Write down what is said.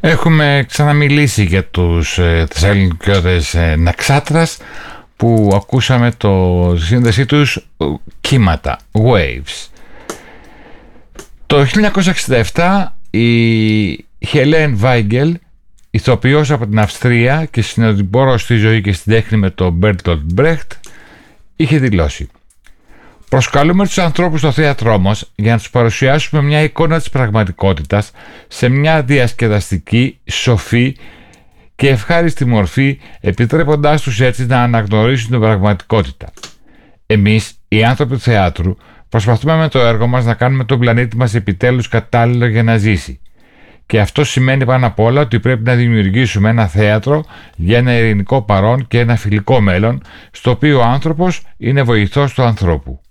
Έχουμε ξαναμιλήσει για τους θεσσαλονικιώτες Ναξάτρας, που ακούσαμε τη σύνδεσή τους κύματα, waves. Το 1967 η Χελέν Βάιγκελ, ηθοποιός από την Αυστρία και συνοδοιπόρος στη ζωή και στην τέχνη με τον Μπέρτολτ Μπρέχτ, είχε δηλώσει: «Προσκαλούμε τους ανθρώπους στο θέατρό μας για να τους παρουσιάσουμε μια εικόνα της πραγματικότητας σε μια διασκεδαστική, σοφή και ευχάριστη μορφή, επιτρέποντάς τους έτσι να αναγνωρίσουν την πραγματικότητα. Εμείς, οι άνθρωποι του θεάτρου, προσπαθούμε με το έργο μας να κάνουμε τον πλανήτη μας επιτέλους κατάλληλο για να ζήσει. Και αυτό σημαίνει πάνω απ' όλα ότι πρέπει να δημιουργήσουμε ένα θέατρο για ένα ειρηνικό παρόν και ένα φιλικό μέλλον, στο οποίο ο άνθρωπος είναι βοηθός του ανθρώπου».